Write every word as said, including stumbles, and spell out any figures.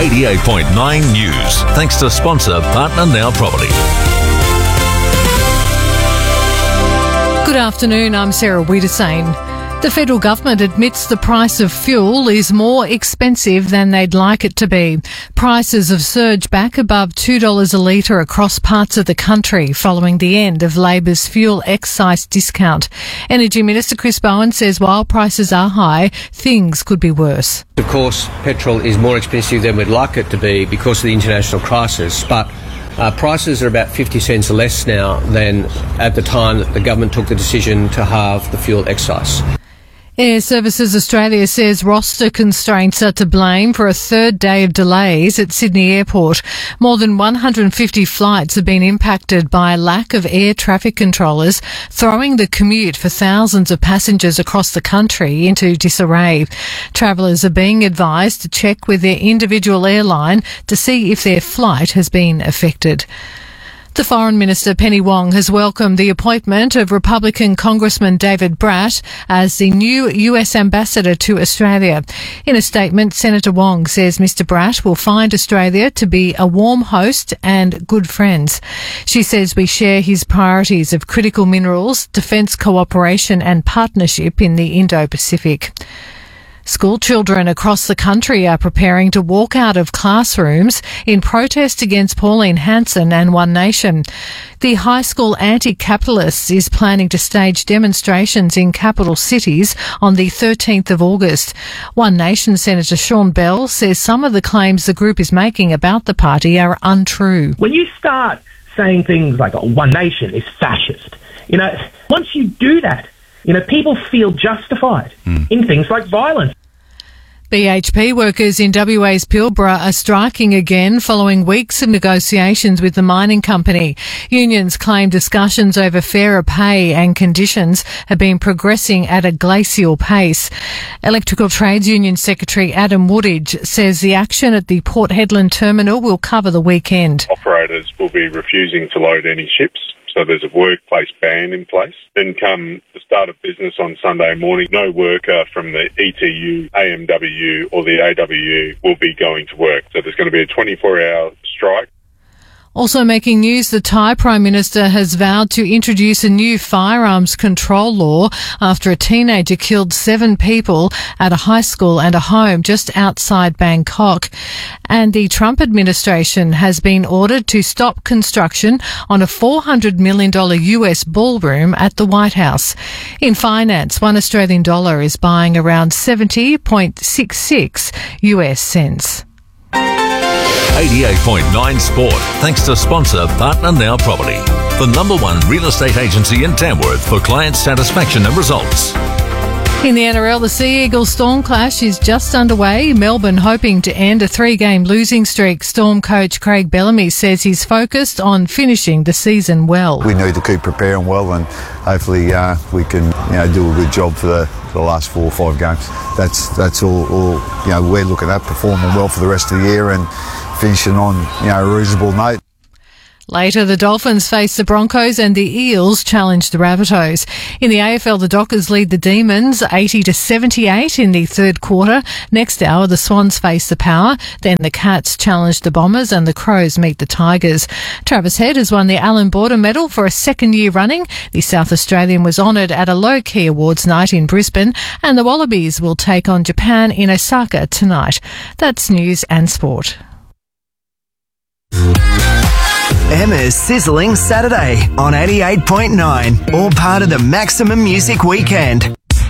eighty-eight point nine News. Thanks to sponsor Partner Now Property. Good afternoon, I'm Sarah Wiedersane. The federal government admits the price of fuel is more expensive than they'd like it to be. Prices have surged back above two dollars a litre across parts of the country following the end of Labor's fuel excise discount. Energy Minister Chris Bowen says while prices are high, things could be worse. Of course, petrol is more expensive than we'd like it to be because of the international crisis, but Uh, prices are about fifty cents less now than at the time that the government took the decision to halve the fuel excise. Air Services Australia says roster constraints are to blame for a third day of delays at Sydney Airport. More than one hundred fifty flights have been impacted by a lack of air traffic controllers, throwing the commute for thousands of passengers across the country into disarray. Travellers are being advised to check with their individual airline to see if their flight has been affected. The Foreign Minister, Penny Wong, has welcomed the appointment of Republican Congressman David Brat as the new U S Ambassador to Australia. In a statement, Senator Wong says Mr Brat will find Australia to be a warm host and good friends. She says we share his priorities of critical minerals, defence cooperation and partnership in the Indo-Pacific. School children across the country are preparing to walk out of classrooms in protest against Pauline Hanson and One Nation. The high school Anti-Capitalists is planning to stage demonstrations in capital cities on the thirteenth of August. One Nation Senator Sean Bell says some of the claims the group is making about the party are untrue. When you start saying things like, oh, One Nation is fascist, you know, once you do that, you know, people feel justified mm. in things like violence. B H P workers in W A's Pilbara are striking again following weeks of negotiations with the mining company. Unions claim discussions over fairer pay and conditions have been progressing at a glacial pace. Electrical Trades Union Secretary Adam Woodage says the action at the Port Hedland terminal will cover the weekend. Operators will be refusing to load any ships. So there's a workplace ban in place. Then come the start of business on Sunday morning, no worker from the E T U, A M W or the A W U will be going to work. So there's going to be a twenty-four hour strike. Also making news, the Thai Prime Minister has vowed to introduce a new firearms control law after a teenager killed seven people at a high school and a home just outside Bangkok. And the Trump administration has been ordered to stop construction on a four hundred million dollars U S ballroom at the White House. In finance, one Australian dollar is buying around seventy point six six U S cents. eighty-eight point nine Sport, thanks to sponsor Partner Now Property, the number one real estate agency in Tamworth for client satisfaction and results. In the N R L, the Sea Eagles Storm clash is just underway. Melbourne hoping to end a three-game losing streak. Storm coach Craig Bellamy says he's focused on finishing the season well. We need to keep preparing well, and hopefully uh, we can, you know, do a good job for the, for the last four or five games. That's that's all, all you know we're looking at, performing well for the rest of the year and finishing on, you know, a reasonable note. Later, the Dolphins face the Broncos and the Eels challenge the Rabbitohs. In the A F L, the Dockers lead the Demons eighty to seventy-eight in the third quarter. Next hour, the Swans face the Power. Then the Cats challenge the Bombers and the Crows meet the Tigers. Travis Head has won the Allan Border Medal for a second year running. The South Australian was honoured at a low-key awards night in Brisbane, and the Wallabies will take on Japan in Osaka tonight. That's news and sport. Emma's Sizzling Saturday on eighty-eight point nine, all part of the Maximum Music Weekend.